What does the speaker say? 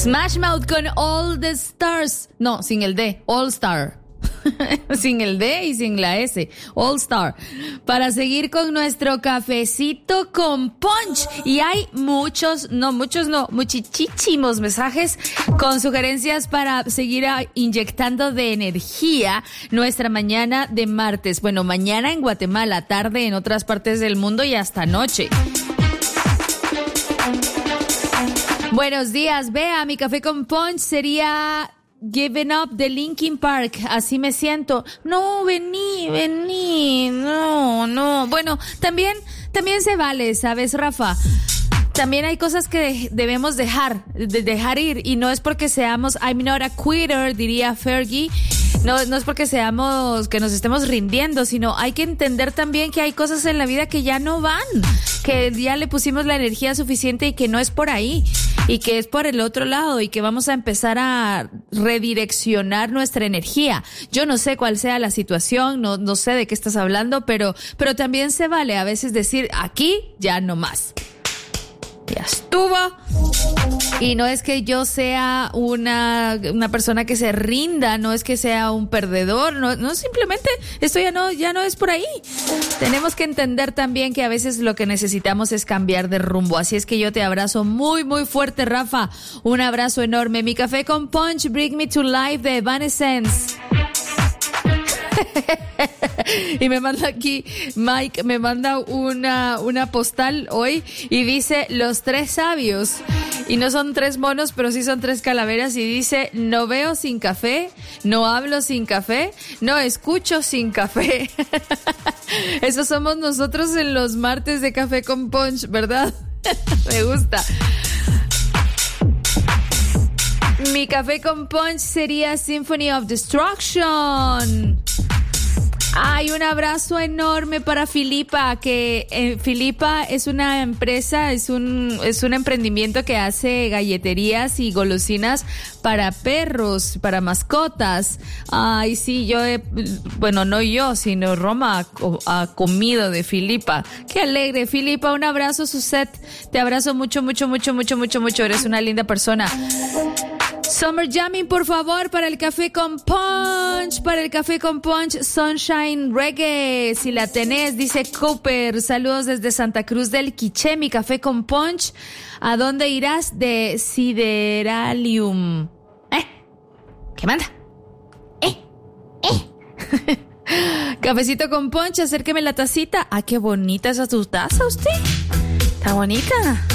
Smash Mouth con All the Stars. No, sin el D, All Star. Sin el D y sin la S, All Star, para seguir con nuestro cafecito con punch. Y hay muchísimos mensajes con sugerencias para seguir inyectando de energía nuestra mañana de martes. Bueno, mañana en Guatemala, tarde en otras partes del mundo y hasta noche. Buenos días, Bea, mi café con punch sería Giving Up de Linkin Park, así me siento. No, vení, no. Bueno, también se vale, ¿sabes, Rafa? También hay cosas que debemos dejar ir, y no es porque seamos, I'm not a quitter, diría Fergie. No es porque que nos estemos rindiendo, sino hay que entender también que hay cosas en la vida que ya no van, que ya le pusimos la energía suficiente y que no es por ahí, y que es por el otro lado, y que vamos a empezar a redireccionar nuestra energía. Yo no sé cuál sea la situación, no sé de qué estás hablando, pero también se vale a veces decir, aquí ya no más. Ya estuvo. Y no es que yo sea una persona que se rinda, no es que sea un perdedor, no simplemente esto ya no es por ahí. Tenemos que entender también que a veces lo que necesitamos es cambiar de rumbo. Así es que yo te abrazo muy, muy fuerte, Rafa. Un abrazo enorme. Mi café con punch, Bring Me to Life de Evanescence. Y me manda aquí Mike, me manda una postal hoy y dice Los Tres Sabios, y no son 3 monos, pero sí son 3 calaveras, y dice: no veo sin café, no hablo sin café, no escucho sin café. Eso somos nosotros en los martes de Café con Punch, ¿verdad? Me gusta. Mi café con punch sería Symphony of Destruction. Ay, un abrazo enorme para Filipa, que Filipa es una empresa, es un emprendimiento que hace galleterías y golosinas para perros, para mascotas. Ay, sí, no yo, sino Roma ha comido de Filipa. Qué alegre, Filipa, un abrazo, Suset. Te abrazo mucho. Eres una linda persona. Summer Jamming, por favor, para el café con punch, Sunshine Reggae, si la tenés, dice Cooper. Saludos desde Santa Cruz del Quiché, mi café con punch. ¿A dónde irás? De Sideralium. ¿Qué manda? Cafecito con punch, acérqueme la tacita. Ah, qué bonita esa tu taza, usted. Está bonita.